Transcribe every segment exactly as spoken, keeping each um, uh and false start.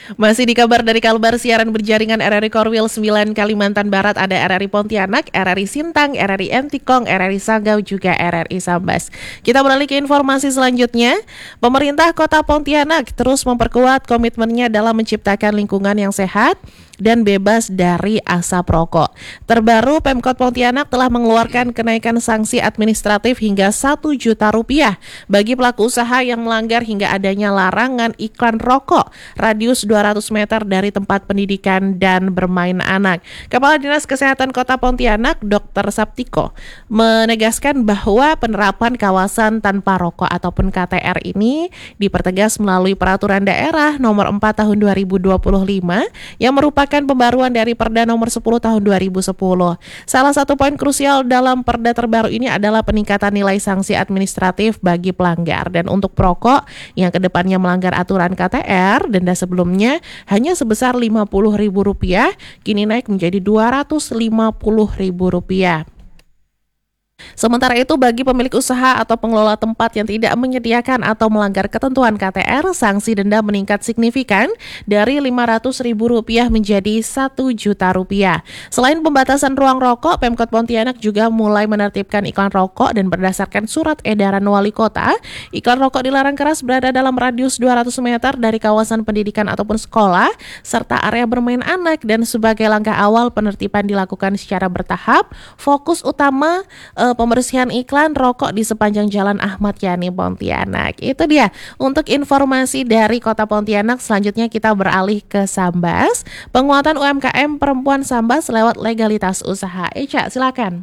Masih di kabar dari Kalbar siaran berjaringan R R I Korwil sembilan Kalimantan Barat, ada R R I Pontianak, R R I Sintang, R R I Entikong, R R I Sanggau, juga R R I Sambas. Kita beralih ke informasi selanjutnya. Pemerintah Kota Pontianak terus memperkuat komitmennya dalam menciptakan lingkungan yang sehat dan bebas dari asap rokok. Terbaru, Pemkot Pontianak telah mengeluarkan kenaikan sanksi administratif hingga satu juta rupiah bagi pelaku usaha yang melanggar hingga adanya larangan iklan rokok radius dua ratus meter dari tempat pendidikan dan bermain anak. Kepala Dinas Kesehatan Kota Pontianak, Dokter Saptiko, menegaskan bahwa penerapan kawasan tanpa rokok ataupun K T R ini dipertegas melalui Peraturan Daerah Nomor empat Tahun dua ribu dua puluh lima yang merupakan pembaruan dari Perda Nomor sepuluh Tahun dua ribu sepuluh. Salah satu poin krusial dalam Perda terbaru ini adalah peningkatan nilai sanksi administratif bagi pelanggar. Dan untuk perokok yang kedepannya melanggar aturan K T R, denda sebelumnya hanya sebesar lima puluh ribu rupiah, kini naik menjadi dua ratus lima puluh ribu rupiah. Sementara itu, bagi pemilik usaha atau pengelola tempat yang tidak menyediakan atau melanggar ketentuan K T R, sanksi denda meningkat signifikan dari lima ratus ribu rupiah menjadi satu juta rupiah. Selain pembatasan ruang rokok, Pemkot Pontianak juga mulai menertibkan iklan rokok dan berdasarkan surat edaran wali kota, iklan rokok dilarang keras berada dalam radius dua ratus meter dari kawasan pendidikan ataupun sekolah, serta area bermain anak. Dan sebagai langkah awal, penertiban dilakukan secara bertahap. Fokus utama e, pembersihan iklan rokok di sepanjang Jalan Ahmad Yani Pontianak. Itu dia untuk informasi dari Kota Pontianak. Selanjutnya kita beralih ke Sambas. Penguatan U M K M perempuan Sambas lewat legalitas usaha. Eca, silakan.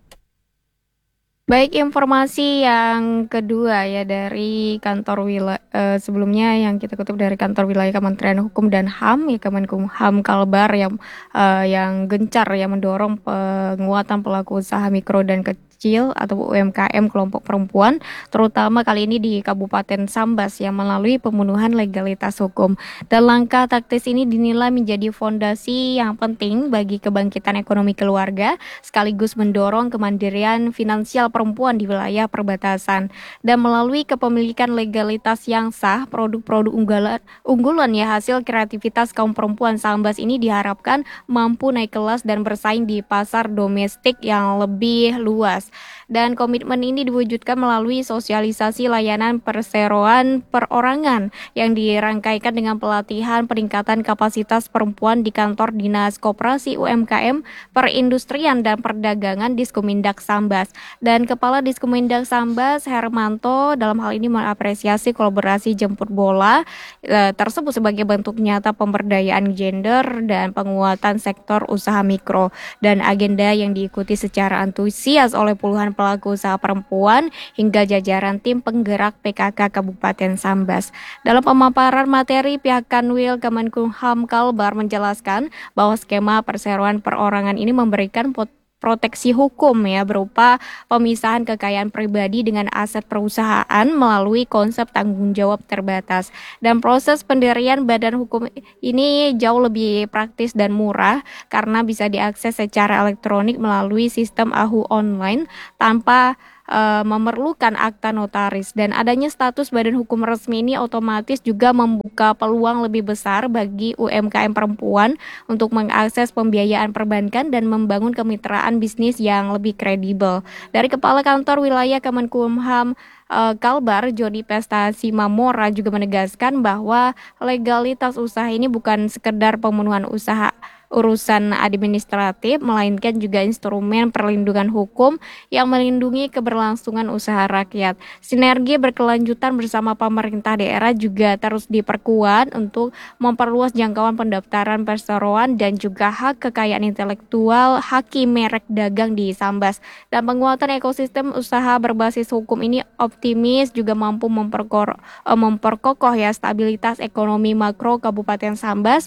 Baik, informasi yang kedua ya dari kantor wilayah eh, sebelumnya yang kita kutip dari kantor wilayah Kementerian Hukum dan H A M ya, Kemenkumham Kalbar yang eh, yang gencar ya mendorong penguatan pelaku usaha mikro dan kecil atau U M K M kelompok perempuan, terutama kali ini di Kabupaten Sambas yang melalui pemenuhan legalitas hukum. Dan langkah taktis ini dinilai menjadi fondasi yang penting bagi kebangkitan ekonomi keluarga sekaligus mendorong kemandirian finansial perempuan di wilayah perbatasan. Dan melalui kepemilikan legalitas yang sah, produk-produk unggulan, unggulan ya hasil kreativitas kaum perempuan Sambas ini diharapkan mampu naik kelas dan bersaing di pasar domestik yang lebih luas. Dan komitmen ini diwujudkan melalui sosialisasi layanan perseroan perorangan yang dirangkaikan dengan pelatihan peningkatan kapasitas perempuan di kantor Dinas Koperasi U M K M, Perindustrian dan Perdagangan Diskomindak Sambas. Dan Kepala Diskomindak Sambas Hermanto dalam hal ini mengapresiasi kolaborasi jemput bola e, tersebut sebagai bentuk nyata pemberdayaan gender dan penguatan sektor usaha mikro, dan agenda yang diikuti secara antusias oleh puluhan pelaku usaha perempuan hingga jajaran tim penggerak P K K Kabupaten Sambas. Dalam pemaparan materi, pihak Kanwil Kemenkumham Kalbar menjelaskan bahwa skema perseroan perorangan ini memberikan pot proteksi hukum ya berupa pemisahan kekayaan pribadi dengan aset perusahaan melalui konsep tanggung jawab terbatas. Dan proses pendirian badan hukum ini jauh lebih praktis dan murah karena bisa diakses secara elektronik melalui sistem A H U online tanpa Uh, memerlukan akta notaris. Dan adanya status badan hukum resmi ini otomatis juga membuka peluang lebih besar bagi U M K M perempuan untuk mengakses pembiayaan perbankan dan membangun kemitraan bisnis yang lebih kredibel. Dari Kepala Kantor Wilayah Kemenkumham uh, Kalbar, Jody Pesta Simamora juga menegaskan bahwa legalitas usaha ini bukan sekedar pemenuhan usaha urusan administratif, melainkan juga instrumen perlindungan hukum yang melindungi keberlangsungan usaha rakyat. Sinergi berkelanjutan bersama pemerintah daerah juga terus diperkuat untuk memperluas jangkauan pendaftaran perseroan dan juga hak kekayaan intelektual haki merek dagang di Sambas. Dan penguatan ekosistem usaha berbasis hukum ini optimis juga mampu memperkor- memperkokoh ya stabilitas ekonomi makro Kabupaten Sambas.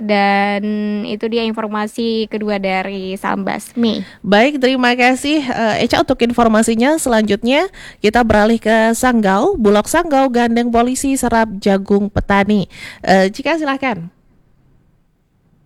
Dan itu dia informasi kedua dari Sambas. Mi. Baik, terima kasih uh, Eca untuk informasinya. Selanjutnya kita beralih ke Sanggau. Bulog Sanggau gandeng polisi serap jagung petani. Uh, Cika, silakan.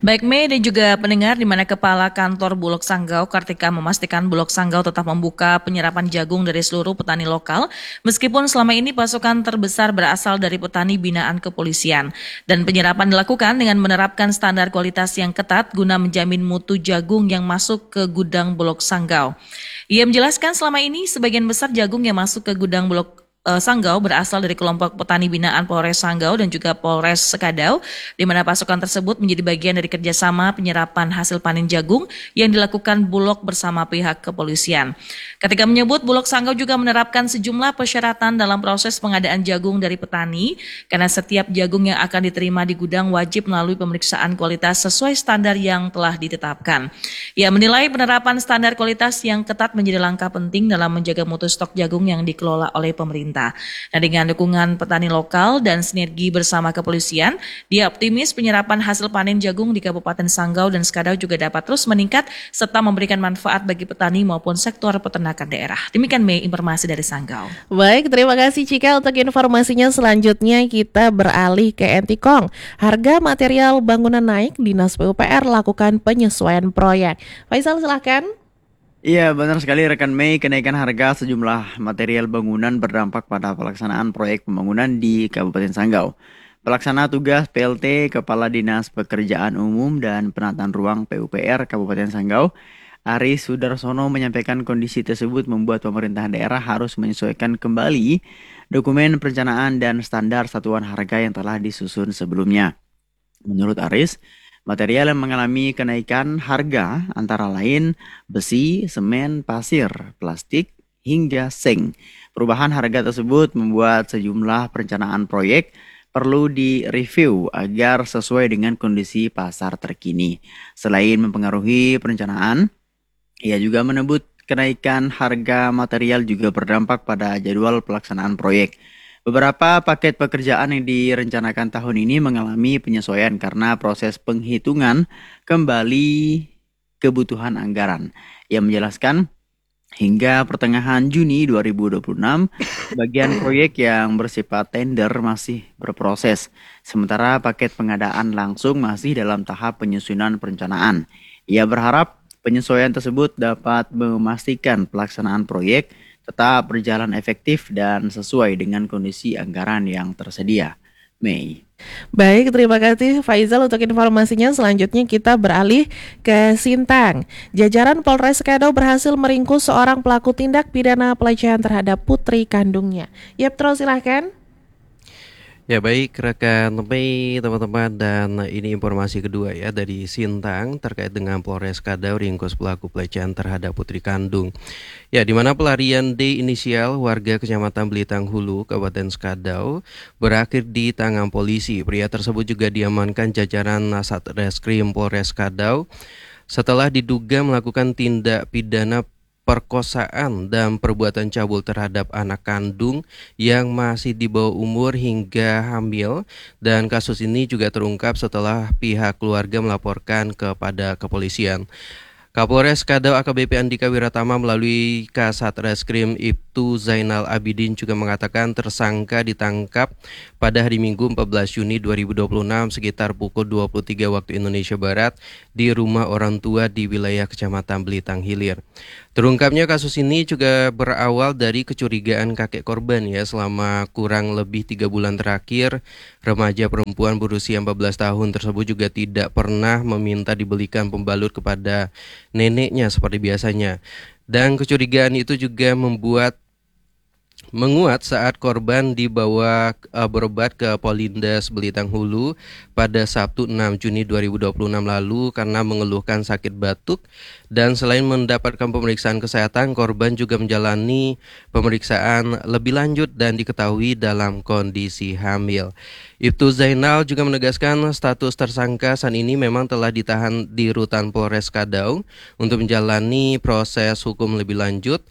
Baik Mei dan juga pendengar, di mana Kepala Kantor Bulog Sanggau Kartika memastikan Bulog Sanggau tetap membuka penyerapan jagung dari seluruh petani lokal, meskipun selama ini pasokan terbesar berasal dari petani binaan kepolisian. Dan penyerapan dilakukan dengan menerapkan standar kualitas yang ketat guna menjamin mutu jagung yang masuk ke gudang Bulog Sanggau. Ia menjelaskan selama ini sebagian besar jagung yang masuk ke gudang Bulog Sanggau berasal dari kelompok petani binaan Polres Sanggau dan juga Polres Sekadau, di mana pasukan tersebut menjadi bagian dari kerjasama penyerapan hasil panen jagung yang dilakukan Bulog bersama pihak kepolisian. Ketika menyebut Bulog Sanggau juga menerapkan sejumlah persyaratan dalam proses pengadaan jagung dari petani, karena setiap jagung yang akan diterima di gudang wajib melalui pemeriksaan kualitas sesuai standar yang telah ditetapkan. Ia menilai penerapan standar kualitas yang ketat menjadi langkah penting dalam menjaga mutu stok jagung yang dikelola oleh pemerintah. Nah, dengan dukungan petani lokal dan sinergi bersama kepolisian, dia optimis penyerapan hasil panen jagung di Kabupaten Sanggau dan Sekadau juga dapat terus meningkat serta memberikan manfaat bagi petani maupun sektor peternakan daerah. Demikian Mei, informasi dari Sanggau. Baik, terima kasih Cika untuk informasinya. Selanjutnya kita beralih ke Entikong. Harga material bangunan naik, Dinas P U P R lakukan penyesuaian proyek. Faisal, silahkan. Iya, benar sekali rekan Mei, kenaikan harga sejumlah material bangunan berdampak pada pelaksanaan proyek pembangunan di Kabupaten Sanggau. Pelaksana tugas P L T Kepala Dinas Pekerjaan Umum dan Penataan Ruang P U P R Kabupaten Sanggau, Aris Sudarsono menyampaikan kondisi tersebut membuat pemerintah daerah harus menyesuaikan kembali dokumen perencanaan dan standar satuan harga yang telah disusun sebelumnya. Menurut Aris, material yang mengalami kenaikan harga antara lain besi, semen, pasir, plastik, hingga seng. Perubahan harga tersebut membuat sejumlah perencanaan proyek perlu direview agar sesuai dengan kondisi pasar terkini. Selain mempengaruhi perencanaan, ia juga menyebut kenaikan harga material juga berdampak pada jadwal pelaksanaan proyek. Beberapa paket pekerjaan yang direncanakan tahun ini mengalami penyesuaian karena proses penghitungan kembali kebutuhan anggaran. Ia menjelaskan hingga pertengahan Juni dua ribu dua puluh enam, bagian proyek yang bersifat tender masih berproses, sementara paket pengadaan langsung masih dalam tahap penyusunan perencanaan. Ia berharap penyesuaian tersebut dapat memastikan pelaksanaan proyek tetap berjalan efektif dan sesuai dengan kondisi anggaran yang tersedia. Mei. Baik, terima kasih Faizal untuk informasinya. Selanjutnya kita beralih ke Sintang. Jajaran Polres Sekadau berhasil meringkus seorang pelaku tindak pidana pelecehan terhadap putri kandungnya. Yap, terus silahkan. Ya baik rekan Mei, teman-teman, dan ini informasi kedua ya dari Sintang terkait dengan Polres Sekadau ringkus pelaku pelecehan terhadap putri kandung. Ya, di mana pelarian D inisial warga Kecamatan Belitang Hulu, Kabupaten Sekadau berakhir di tangan polisi. Pria tersebut juga diamankan jajaran Satreskrim Polres Sekadau setelah diduga melakukan tindak pidana perkosaan dan perbuatan cabul terhadap anak kandung yang masih di bawah umur hingga hamil, dan kasus ini juga terungkap setelah pihak keluarga melaporkan kepada kepolisian. Kapolres Sekadau A K B P Andika Wiratama melalui Kasat Reskrim Ibtu Zainal Abidin juga mengatakan tersangka ditangkap pada hari Minggu empat belas Juni dua ribu dua puluh enam sekitar pukul dua puluh tiga waktu Indonesia Barat di rumah orang tua di wilayah Kecamatan Belitang Hilir. Terungkapnya kasus ini juga berawal dari kecurigaan kakek korban ya, selama kurang lebih tiga bulan terakhir remaja perempuan berusia empat belas tahun tersebut juga tidak pernah meminta dibelikan pembalut kepada neneknya seperti biasanya. Dan kecurigaan itu juga membuat menguat saat korban dibawa uh, berobat ke Polindes Belitang Hulu pada Sabtu enam Juni dua ribu dua puluh enam lalu karena mengeluhkan sakit batuk, dan selain mendapatkan pemeriksaan kesehatan, korban juga menjalani pemeriksaan lebih lanjut dan diketahui dalam kondisi hamil. Ibtu Zainal juga menegaskan status tersangka saat ini memang telah ditahan di Rutan Polres Sekadau untuk menjalani proses hukum lebih lanjut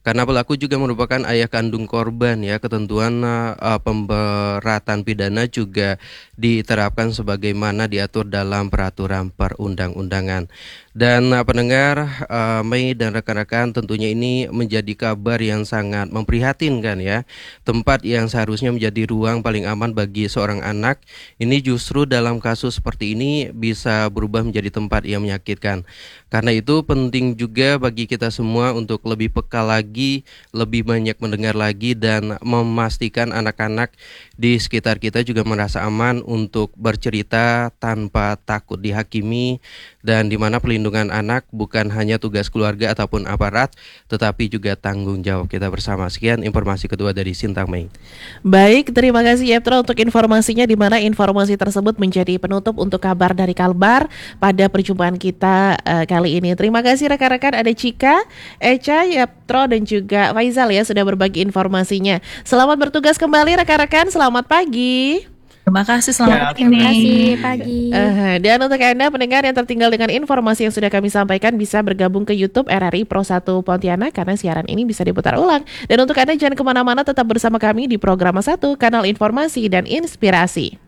karena pelaku juga merupakan ayah kandung korban ya. Ketentuan uh, pemberatan pidana juga diterapkan sebagaimana diatur dalam peraturan perundang-undangan. Dan uh, pendengar uh, Mei dan rekan-rekan, tentunya ini menjadi kabar yang sangat memprihatinkan ya. Tempat yang seharusnya menjadi ruang paling aman bagi seorang anak, ini justru dalam kasus seperti ini bisa berubah menjadi tempat yang menyakitkan. Karena itu penting juga bagi kita semua untuk lebih peka lagi, lebih banyak mendengar lagi, dan memastikan anak-anak di sekitar kita juga merasa aman untuk bercerita tanpa takut dihakimi, dan di mana pelindungan anak bukan hanya tugas keluarga ataupun aparat, tetapi juga tanggung jawab kita bersama. Sekian informasi kedua dari Sintang Mei. Baik, terima kasih Yeptro untuk informasinya, di mana informasi tersebut menjadi penutup untuk kabar dari Kalbar pada perjumpaan kita uh, kali ini. Terima kasih rekan-rekan, ada Cika, Echa, Yeptro, dan juga Faizal ya sudah berbagi informasinya. Selamat bertugas kembali rekan-rekan, selamat pagi. Terima kasih, selamat pagi. Terima kasih pagi. Uh, dan untuk Anda pendengar yang tertinggal dengan informasi yang sudah kami sampaikan, bisa bergabung ke YouTube R R I Pro satu Pontianak karena siaran ini bisa diputar ulang. Dan untuk Anda jangan kemana-mana, tetap bersama kami di Program satu, kanal informasi dan inspirasi.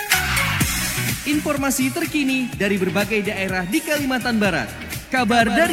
Informasi terkini dari berbagai daerah di Kalimantan Barat. Kabar dari